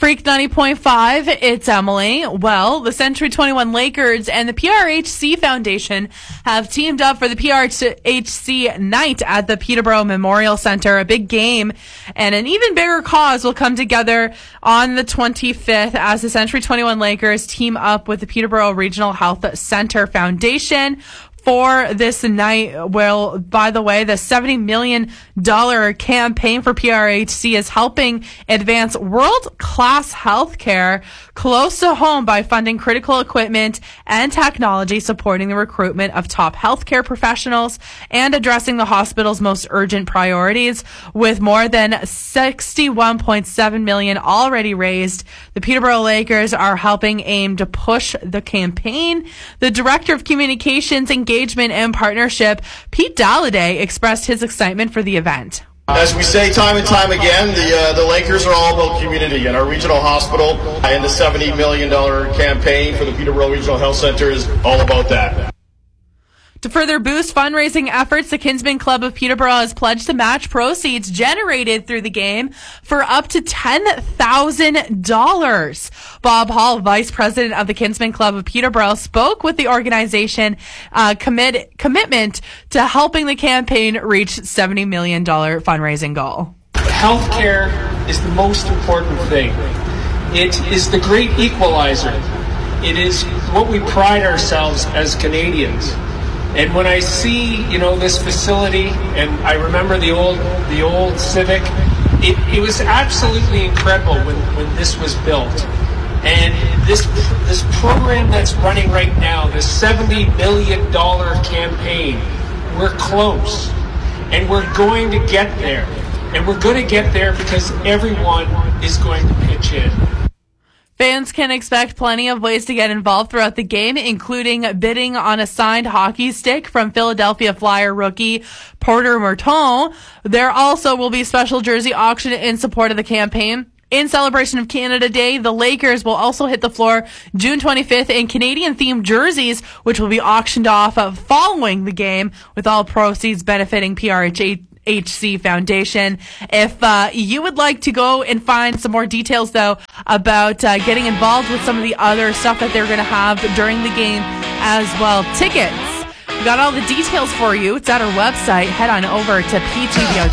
Freak 90.5, it's Emily. Well, the Century 21 Lakers and the PRHC Foundation have teamed up for the PRHC night at the Peterborough Memorial Center. A big game and an even bigger cause will come together on the 25th as the Century 21 Lakers team up with the Peterborough Regional Health Center Foundation for this night. Well, by the way, the $70 million campaign for PRHC is helping advance world-class healthcare close to home by funding critical equipment and technology, supporting the recruitment of top healthcare professionals, and addressing the hospital's most urgent priorities. With more than $61.7 million already raised, the Peterborough Lakers are helping aim to push the campaign. The Director of Communications, Engagement and Partnership, Pete Dalladay, expressed his excitement for the event. As we say time and time again, the Lakers are all about community, and our regional hospital and the $70 million campaign for the Peterborough Regional Health Center is all about that. To further boost fundraising efforts, the Kinsman Club of Peterborough has pledged to match proceeds generated through the game for up to $10,000. Bob Hall, Vice President of the Kinsman Club of Peterborough, spoke with the organization commitment to helping the campaign reach $70 million fundraising goal. Healthcare is the most important thing. It is the great equalizer. It is what we pride ourselves as Canadians. And when I see, this facility, and I remember the old Civic, it was absolutely incredible when this was built. And this program that's running right now, the $70 million campaign, we're close. And we're going to get there. And we're going to get there because everyone is going to pitch in. Fans can expect plenty of ways to get involved throughout the game, including bidding on a signed hockey stick from Philadelphia Flyer rookie Porter Merton. There also will be a special jersey auction in support of the campaign. In celebration of Canada Day, the Lakers will also hit the floor June 25th in Canadian-themed jerseys, which will be auctioned off following the game, with all proceeds benefiting PRHC Foundation. If you would like to go and find some more details, though, about getting involved with some of the other stuff that they're going to have during the game as well, tickets, we got all the details for you. It's at our website. Head on over to PTBO.